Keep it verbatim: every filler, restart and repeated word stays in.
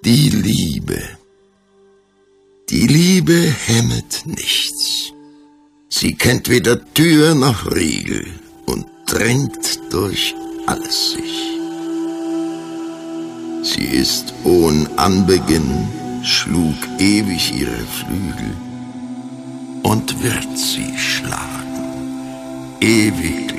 Die Liebe. Die Liebe hemmet nichts. Sie kennt weder Tür noch Riegel und drängt durch alles sich. Sie ist ohn Anbeginn, schlug ewig ihre Flügel und wird sie schlagen, ewig